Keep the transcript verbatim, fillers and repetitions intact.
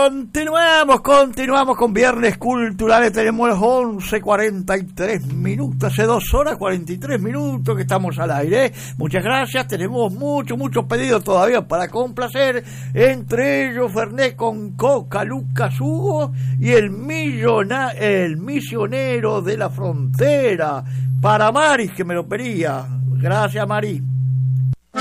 Continuamos, continuamos con Viernes Culturales. Tenemos las once cuarenta y tres minutos, hace dos horas cuarenta y tres minutos que estamos al aire. Muchas gracias, tenemos muchos, muchos pedidos todavía para complacer. Entre ellos, Fernet con Coca, Lucas Hugo y el, millona, el misionero de la frontera. Para Maris, que me lo pedía. Gracias, Mari.